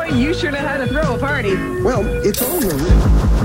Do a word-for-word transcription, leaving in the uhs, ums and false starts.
You sure know how to throw a party. Well, it's all rumor.